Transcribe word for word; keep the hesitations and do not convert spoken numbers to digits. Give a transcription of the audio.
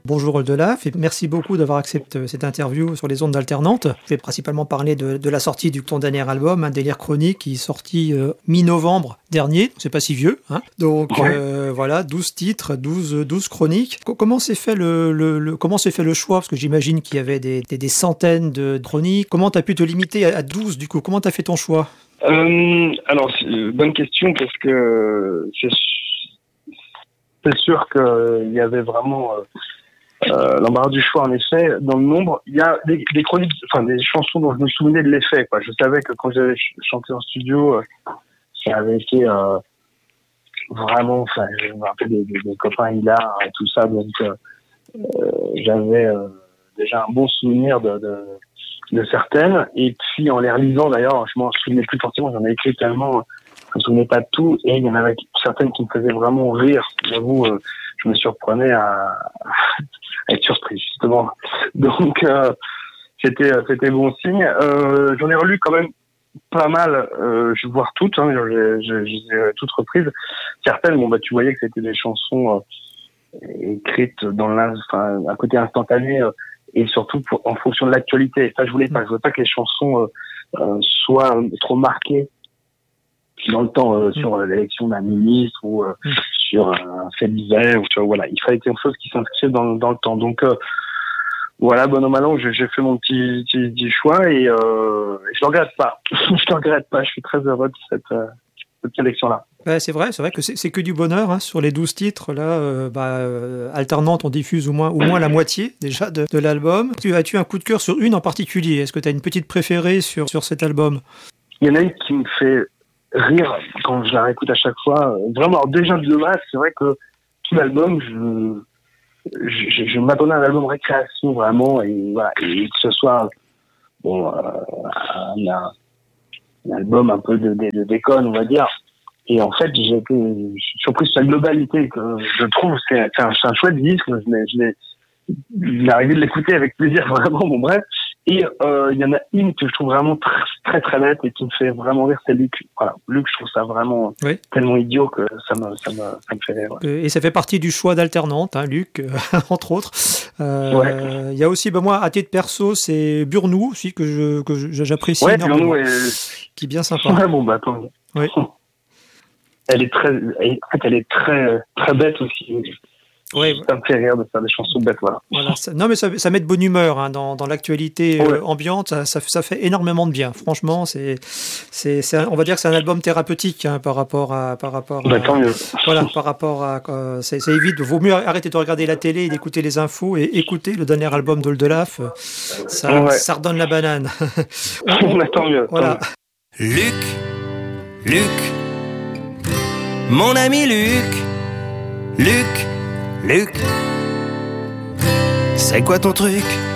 Bonjour Oldelaf et merci beaucoup d'avoir accepté cette interview sur les ondes d'Alternante. Je vais principalement parler de, de la sortie de ton dernier album, Un délire chronique, qui est sorti euh, mi-novembre dernier, c'est pas si vieux. Hein. Donc ouais. euh, voilà, douze titres, douze, douze chroniques. Comment s'est fait le, le, le, comment s'est fait le choix? Parce que j'imagine qu'il y avait des, des, des centaines de chroniques. Comment tu as pu te limiter à, à douze du coup? Comment tu as fait ton choix? euh, Alors, bonne question parce que c'est, c'est sûr qu'il y avait vraiment... Euh, Euh, l'embarras du choix, en effet. Dans le nombre, il y a des, des chroniques, enfin des chansons dont je me souvenais de l'effet, quoi. Je savais que quand j'avais ch- chanté en studio, euh, ça avait été euh, vraiment, enfin, je me rappelle des, des, des copains hilar et tout ça, donc euh, j'avais euh, déjà un bon souvenir de, de, de certaines. Et puis en les relisant, d'ailleurs, je m'en souvenais plus forcément, j'en ai écrit tellement, je me souvenais pas de tout, et il y en avait certaines qui me faisaient vraiment rire. J'avoue, euh, je me surprenais à être surpris justement, donc euh, c'était c'était bon signe. Euh, j'en ai relu quand même pas mal, euh, je vais voir toutes, hein, j'ai, j'ai, j'ai toutes reprises. Certaines, bon bah tu voyais que c'était des chansons euh, écrites dans l'in, enfin à côté instantané euh, et surtout pour, en fonction de l'actualité. Ça je voulais pas, je voulais pas que les chansons euh, euh, soient trop marquées dans le temps euh, sur euh, l'élection d'un ministre ou euh, mmh. sur un fait divers, ou tu vois, voilà, il fallait quelque chose qui s'inscrive dans, dans le temps. Donc euh, voilà, bon an mal an, j'ai, j'ai fait mon petit, petit, petit choix et euh, je le regrette pas. je le regrette pas. Je suis très heureux de cette, euh, cette sélection-là. Ouais, c'est vrai, c'est vrai que c'est, c'est que du bonheur hein, sur les douze titres là. Euh, bah, euh, Alternante, on diffuse au moins au moins la moitié déjà de, de l'album. Tu as-tu un coup de cœur sur une en particulier? Est-ce que tu as une petite préférée sur sur cet album? Il y en a une qui me fait rire quand je la réécoute à chaque fois. Vraiment, alors déjà de base, c'est vrai que tout l'album, je, je, je m'attendais à un album récréation vraiment, et voilà, et que ce soit bon, euh, un, un album un peu de, de, de déconne, on va dire. Et en fait, j'ai été surpris sur la globalité que je trouve. C'est, c'est, un, c'est un chouette disque. Je l'ai, je l'ai, il m'est arrivé de l'écouter avec plaisir, vraiment. Bon bref. Et euh, il y en a une que je trouve vraiment très très, très nette et qui me fait vraiment rire, c'est Luc. Voilà, Luc, je trouve ça vraiment oui. tellement idiot que ça me ça me ça me fait rire. Ouais. Et ça fait partie du choix d'Alternante, hein, Luc, euh, entre autres. Euh, ouais. Il y a aussi, ben moi, à titre perso, c'est Burnou aussi que je que je, j'apprécie ouais, énormément, Burnou est... qui est bien sympa. Ouais, bon bah attends. Oui. Elle est très, elle, en fait, elle est très très bête aussi. Ouais, ça me fait rire de faire des chansons bêtes, voilà. voilà ça, non, mais ça, ça met de bonne humeur hein, dans, dans l'actualité ouais. euh, ambiante. Ça, ça, ça fait énormément de bien. Franchement, c'est, c'est, c'est un, on va dire que c'est un album thérapeutique hein, par rapport à, par rapport. Bah, à, tant mieux. Voilà, par rapport à, euh, c'est, c'est évite. Vaut mieux arrêter de regarder la télé et d'écouter les infos et écouter le dernier album d'Oldelaf. Ça, ouais. ça redonne la banane. on attend mieux. Voilà. Luc, Luc, mon ami Luc, Luc. Luc, c'est quoi ton truc?